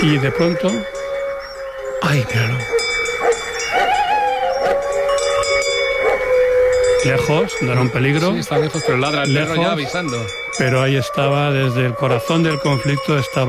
Y de pronto... ¡Ay, míralo! Lejos, no era un peligro. Sí, está lejos, pero ladra el perro ya avisando. Pero ahí estaba, desde el corazón del conflicto estaba